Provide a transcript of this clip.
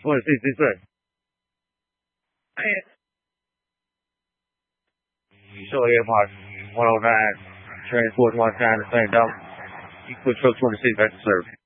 26, sir. Show Mark 109, transport 1 time, the same double. Equal truck 26, that's the service.